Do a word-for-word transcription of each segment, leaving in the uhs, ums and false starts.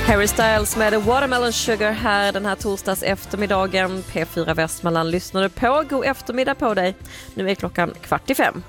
Harry Styles med Watermelon Sugar här den här torsdags eftermiddagen. P fyra Västmanland lyssnar du på. God eftermiddag på dig. Nu är klockan kvart i fem.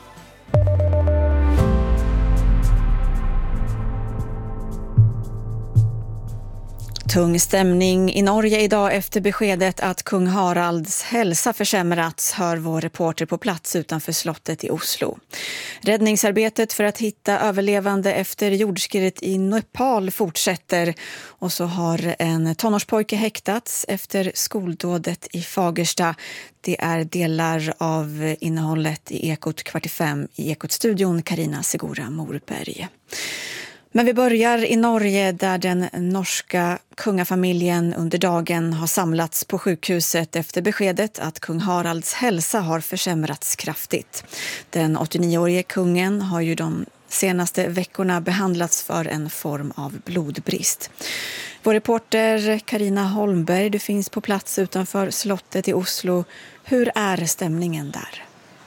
Tung stämning i Norge idag efter beskedet att kung Haralds hälsa försämrats, hör vår reporter på plats utanför slottet i Oslo. Räddningsarbetet för att hitta överlevande efter jordskredet i Nepal fortsätter, och så har en tonårspojke häktats efter skoldådet i Fagersta. Det är delar av innehållet i Ekot kvart i fem i Ekot-studion, Carina Segura Morberg. Men vi börjar i Norge där den norska kungafamiljen under dagen har samlats på sjukhuset efter beskedet att kung Haralds hälsa har försämrats kraftigt. Den åttionioårige kungen har ju de senaste veckorna behandlats för en form av blodbrist. Vår reporter Carina Holmberg, du finns på plats utanför slottet i Oslo. Hur är stämningen där?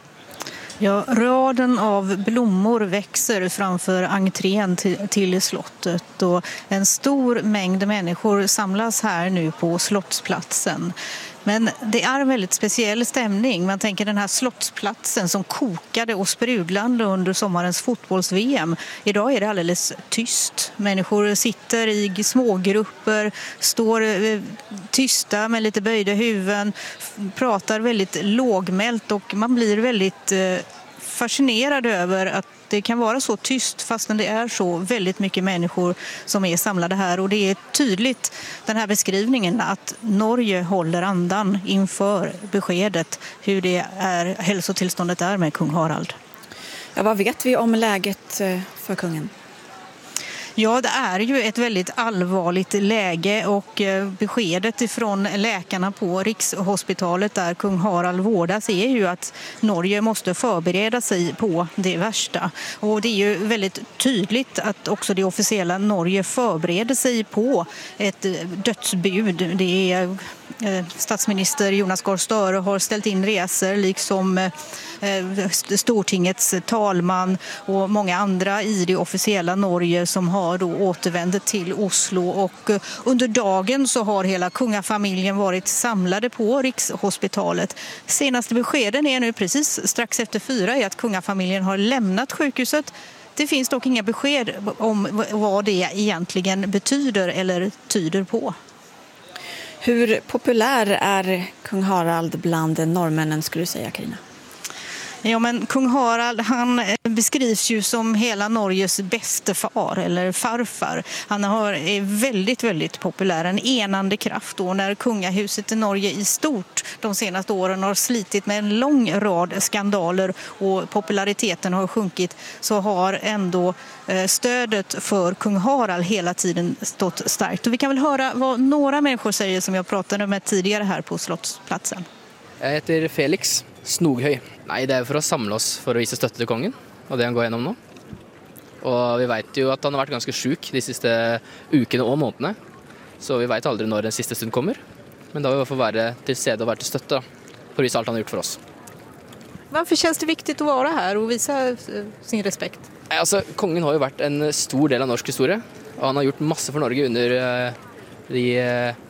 Ja, raden av blommor växer framför entrén till, till slottet, och en stor mängd människor samlas här nu på slottsplatsen. Men det är en väldigt speciell stämning. Man tänker den här slottsplatsen som kokade och sprudlande under sommarens fotbolls-V M. Idag är det alldeles tyst. Människor sitter i smågrupper, står tysta med lite böjda huvuden, pratar väldigt lågmält, och man blir väldigt fascinerad över att det kan vara så tyst fastän det är så väldigt mycket människor som är samlade här. Och det är tydligt, den här beskrivningen, att Norge håller andan inför beskedet hur det är, hälsotillståndet är med kung Harald. Ja, vad vet vi om läget för kungen? Ja, det är ju ett väldigt allvarligt läge, och beskedet ifrån läkarna på Rikshospitalet där kung Harald vårdas är ju att Norge måste förbereda sig på det värsta. Och det är ju väldigt tydligt att också det officiella Norge förbereder sig på ett dödsbud. Det är statsminister Jonas Gahr Støre har ställt in resor, liksom Stortingets talman och många andra i det officiella Norge som har då återvänt till Oslo. Och under dagen så har hela kungafamiljen varit samlade på Rikshospitalet. Senaste beskeden är nu precis strax efter fyra är att kungafamiljen har lämnat sjukhuset. Det finns dock inga besked om vad det egentligen betyder eller tyder på. Hur populär är kung Harald bland norrmännen, skulle du säga, Carina? Ja, men kung Harald, han beskrivs ju som hela Norges bäste far eller farfar. Han har, är väldigt, väldigt populär, en enande kraft då när kungahuset i Norge i stort de senaste åren har slitit med en lång rad skandaler och populariteten har sjunkit, så har ändå stödet för kung Harald hela tiden stått starkt. Och vi kan väl höra vad några människor säger som jag pratade med tidigare här på Slottsplatsen. Jag heter Felix Snoghøy. Nej, det är för att samla oss för att visa stötte till kongen, och det han går igenom nu. Och vi vet ju att han har varit ganska sjuk de sista ukene och månaderna. Så vi vet aldrig när den sista stund kommer. Men då vill vi få vara till sed och vara till stötte för att visa allt han har gjort för oss. Varför känns det viktigt att vara här och visa sin respekt? Alltså, kongen har ju varit en stor del av norsk historia, och han har gjort masse för Norge under de